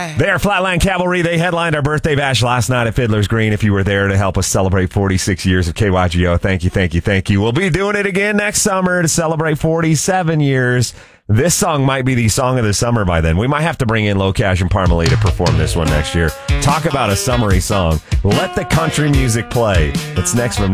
They are Flatline Cavalry. They headlined our birthday bash last night at Fiddler's Green. If you were there to help us celebrate 46 years of KYGO, thank you, thank you, thank you. We'll be doing it again next summer to celebrate 47 years. This song might be the song of the summer by then. We might have to bring in Low Cash and Parmalee to perform this one next year. Talk about a summery song. Let the country music play. It's next from